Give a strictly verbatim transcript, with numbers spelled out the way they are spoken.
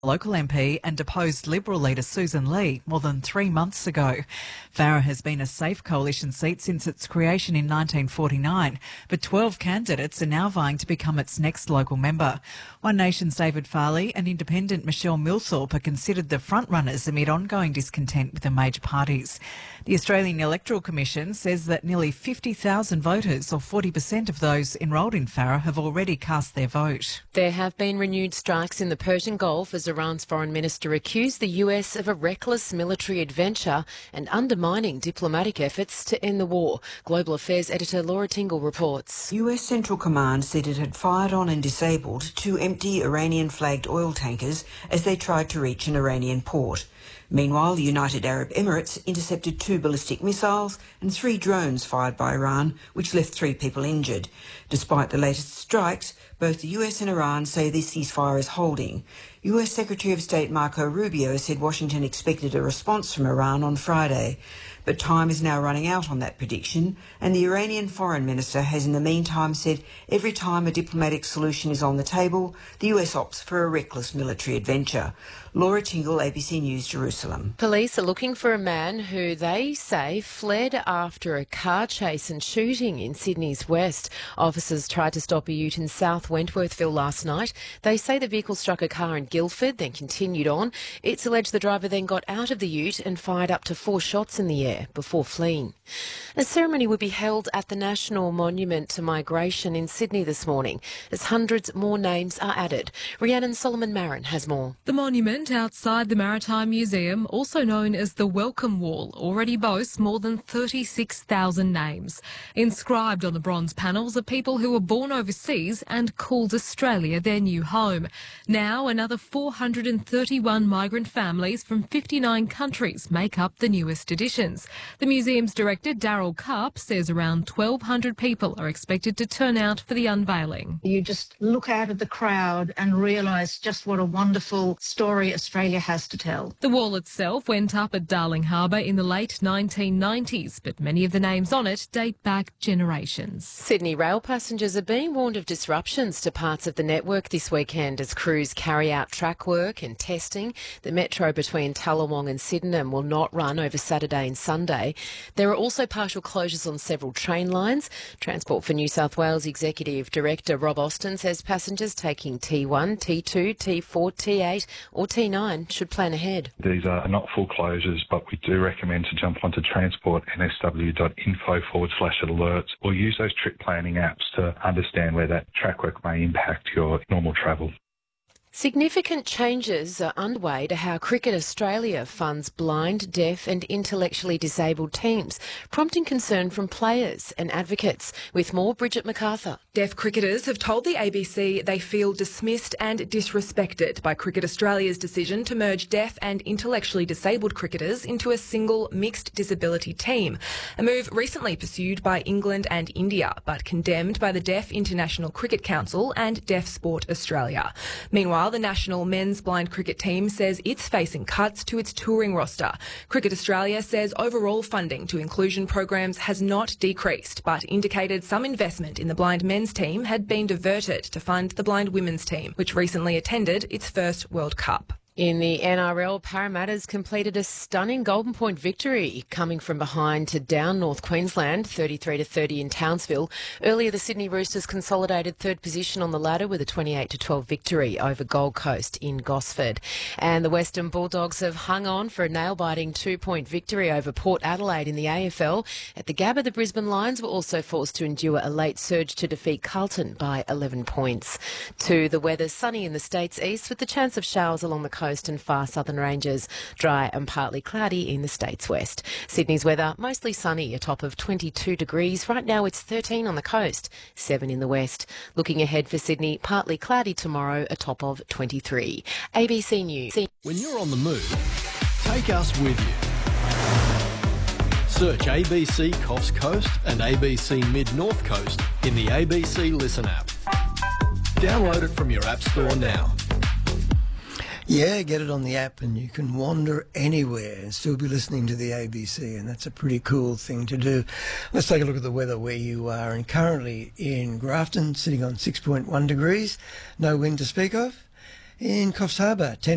local M P and deposed Liberal leader Susan Lee more than three months ago. Farrer has been a safe coalition seat since its creation in nineteen forty-nine, but twelve candidates are now vying to become its next local member. One Nation's David Farley and independent Michelle Millthorpe are considered the frontrunners amid ongoing discontent with the major parties. The Australian Electoral Commission says that nearly fifty thousand voters, or forty percent of those enrolled in Farrer, have already cast their vote. There have been renewed strikes in the Persian Gulf as Iran's foreign minister accused the U S of a reckless military adventure and undermining diplomatic efforts to end the war. Global Affairs editor Laura Tingle reports. U S Central Command said it had fired on and disabled two empty Iranian-flagged oil tankers as they tried to reach an Iranian port. Meanwhile, the United Arab Emirates intercepted two ballistic missiles and three drones fired by Iran, which left three people injured. Despite the latest strikes, both the U S and Iran say this ceasefire is holding. U S Secretary of State Marco Rubio said Washington expected a response from Iran on Friday. But time is now running out on that prediction, and the Iranian foreign minister has in the meantime said every time a diplomatic solution is on the table, the U S opts for a reckless military adventure. Laura Tingle, A B C News, Jerusalem. Police are looking for a man who they say fled after a car chase and shooting in Sydney's west. Officers tried to stop a ute in South Wentworthville last night. They say the vehicle struck a car in Guildford, then continued on. It's alleged the driver then got out of the ute and fired up to four shots in the air before fleeing. A ceremony will be held at the National Monument to Migration in Sydney this morning as hundreds more names are added. Rhiannon Solomon-Marin has more. The monument outside the Maritime Museum, also known as the Welcome Wall, already boasts more than thirty-six thousand names. Inscribed on the bronze panels are people who were born overseas and called Australia their new home. Now another four hundred thirty-one migrant families from fifty-nine countries make up the newest additions. The museum's director, Daryl Karp, says around twelve hundred people are expected to turn out for the unveiling. You just look out at the crowd and realise just what a wonderful story Australia has to tell. The wall itself went up at Darling Harbour in the late nineteen nineties, but many of the names on it date back generations. Sydney rail passengers are being warned of disruptions to parts of the network this weekend as crews carry out track work and testing. The metro between Tallawong and Sydenham will not run over Saturday and Sunday. There are also partial closures on several train lines. Transport for New South Wales Executive Director Rob Austin says passengers taking T one, T two, T four, T eight or T nine should plan ahead. These are not full closures, but we do recommend to jump onto transport n s w dot info forward slash alerts or use those trip planning apps to understand where that track work may impact your normal travel. Significant changes are underway to how Cricket Australia funds blind, deaf and intellectually disabled teams, prompting concern from players and advocates. With more, Bridget MacArthur. Deaf cricketers have told the A B C they feel dismissed and disrespected by Cricket Australia's decision to merge deaf and intellectually disabled cricketers into a single mixed disability team, a move recently pursued by England and India, but condemned by the Deaf International Cricket Council and Deaf Sport Australia. Meanwhile, the national men's blind cricket team says it's facing cuts to its touring roster. Cricket Australia says overall funding to inclusion programs has not decreased, but indicated some investment in the blind men's team had been diverted to fund the blind women's team, which recently attended its first World Cup. In the N R L, Parramatta's completed a stunning Golden Point victory, coming from behind to down North Queensland, thirty-three to thirty in Townsville. Earlier, the Sydney Roosters consolidated third position on the ladder with a twenty-eight to twelve victory over Gold Coast in Gosford. And the Western Bulldogs have hung on for a nail-biting two-point victory over Port Adelaide in the A F L. At the Gabba, the Brisbane Lions were also forced to endure a late surge to defeat Carlton by eleven points. To the weather, sunny in the states east with the chance of showers along the coast and far southern ranges, dry and partly cloudy in the states west. Sydney's weather, mostly sunny, a top of twenty-two degrees. Right now it's thirteen on the coast, seven in the west. Looking ahead for Sydney, partly cloudy tomorrow, a top of twenty-three. A B C News. When you're on the move, take us with you. Search A B C Coffs Coast and A B C Mid-North Coast in the A B C Listen app. Download it from your app store now. Yeah, get it on the app and you can wander anywhere and still be listening to the A B C, and that's a pretty cool thing to do. Let's take a look at the weather where you are, and currently in Grafton, sitting on six point one degrees, no wind to speak of. In Coffs Harbour, ten